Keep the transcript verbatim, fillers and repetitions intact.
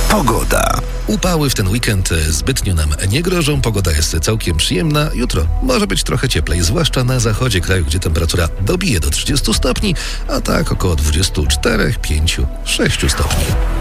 Pogoda. Upały w ten weekend zbytnio nam nie grożą, pogoda jest całkiem przyjemna. Jutro może być trochę cieplej, zwłaszcza na zachodzie kraju, gdzie temperatura dobije do trzydziestu stopni, a tak około dwudziestu czterech, pięciu, sześciu stopni.